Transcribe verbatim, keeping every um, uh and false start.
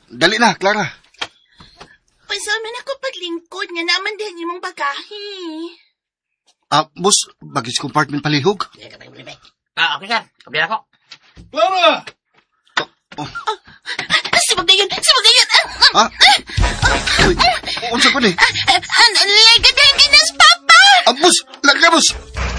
Dali na, Clara. Pasaman ako paglingkod nga naman din imong bagahe. Ah, boss, bagis compartment palihog. Ah, okay, sir. Kabila ko. Clara! Oh, Sumagayon! Sumagayon! ah? Uy, unsa ko ni? Lega din kinas, Papa! Ah, boss, lagka, boss.